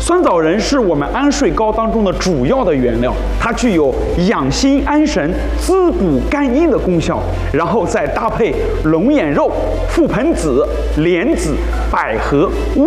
酸枣仁是我们安睡膏当中的主要的原料，它具有养心安神、滋补肝阴的功效。然后再搭配龙眼肉、覆盆子、莲子、百合、乌